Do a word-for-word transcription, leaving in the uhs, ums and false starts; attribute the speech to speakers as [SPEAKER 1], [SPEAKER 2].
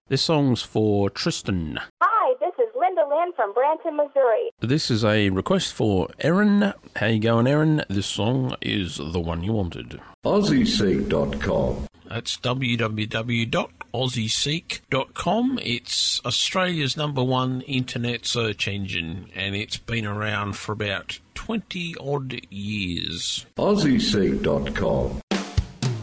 [SPEAKER 1] This song's for Tristan.
[SPEAKER 2] Hi, this is Linda Lynn from Branson, Missouri.
[SPEAKER 1] This is a request for Erin. How you going, Erin? This song is the one you wanted.
[SPEAKER 3] Aussie Seek dot com.
[SPEAKER 1] That's w w w dot aussie seek dot com. It's Australia's number one internet search engine, and it's been around for about twenty odd years.
[SPEAKER 3] Aussie Seek dot com.